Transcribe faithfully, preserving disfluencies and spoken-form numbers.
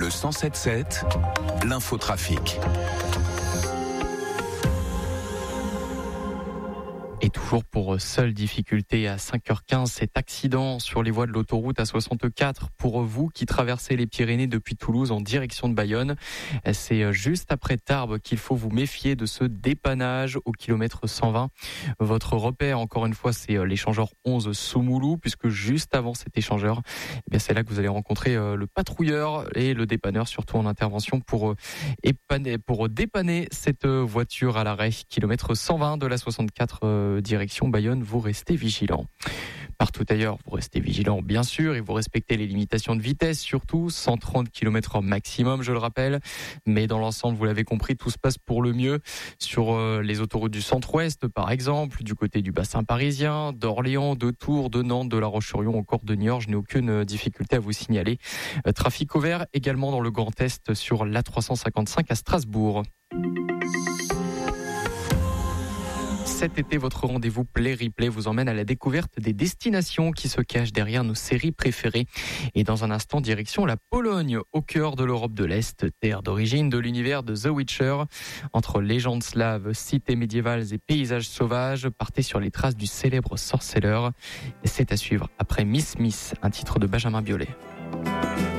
Le cent sept sept, l'infotrafic. Et toujours pour seule difficulté à cinq heures quinze, cet accident sur les voies de l'autoroute A soixante-quatre pour vous qui traversez les Pyrénées depuis Toulouse en direction de Bayonne. C'est juste après Tarbes qu'il faut vous méfier de ce dépannage au kilomètre cent vingt. Votre repère, encore une fois, c'est l'échangeur onze Soumoulou, puisque juste avant cet échangeur, eh bien c'est là que vous allez rencontrer le patrouilleur et le dépanneur, surtout en intervention pour épanner, pour dépanner cette voiture à l'arrêt. Kilomètre cent vingt de l'A soixante-quatre direction Bayonne, vous restez vigilant. Partout ailleurs, vous restez vigilant, bien sûr, et vous respectez les limitations de vitesse, surtout cent trente kilomètres heure maximum, je le rappelle. Mais dans l'ensemble, vous l'avez compris, tout se passe pour le mieux sur euh, les autoroutes du centre-ouest, par exemple, du côté du bassin parisien, d'Orléans, de Tours, de Nantes, de La Roche-sur-Yon, encore de Niort. Je n'ai aucune difficulté à vous signaler. Euh, trafic au vert également dans le Grand Est sur l'A trois cent cinquante-cinq à Strasbourg. Cet été, votre rendez-vous Play Replay vous emmène à la découverte des destinations qui se cachent derrière nos séries préférées. Et dans un instant, direction la Pologne, au cœur de l'Europe de l'Est, terre d'origine de l'univers de The Witcher. Entre légendes slaves, cités médiévales et paysages sauvages, partez sur les traces du célèbre sorceleur. Et c'est à suivre après Miss Miss, un titre de Benjamin Biolay.